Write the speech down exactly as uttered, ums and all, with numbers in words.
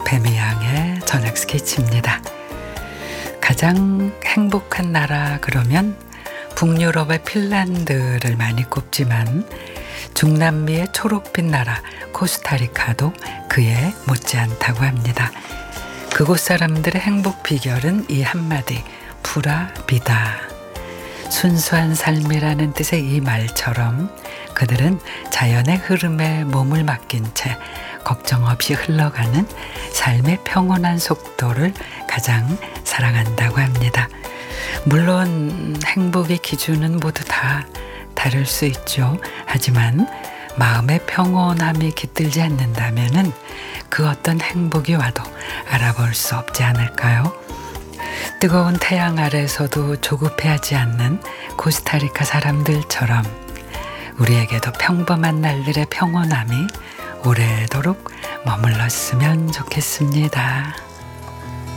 배미양의 저녁 스케치입니다. 가장 행복한 나라 그러면 북유럽의 핀란드를 많이 꼽지만 중남미의 초록빛 나라 코스타리카도 그에 못지않다고 합니다. 그곳 사람들의 행복 비결은 이 한마디 푸라 비다. 순수한 삶이라는 뜻의 이 말처럼 그들은 자연의 흐름에 몸을 맡긴 채 걱정 없이 흘러가는 삶의 평온한 속도를 가장 사랑한다고 합니다. 물론 행복의 기준은 모두 다 다를 수 있죠. 하지만 마음의 평온함이 깃들지 않는다면은 그 어떤 행복이 와도 알아볼 수 없지 않을까요? 뜨거운 태양 아래서도 조급해하지 않는 코스타리카 사람들처럼 우리에게도 평범한 날들의 평온함이 오래도록 머물렀으면 좋겠습니다.